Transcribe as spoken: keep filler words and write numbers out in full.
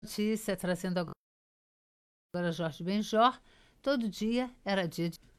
Notícia trazendo agora Jorge Benjor. Todo dia era dia de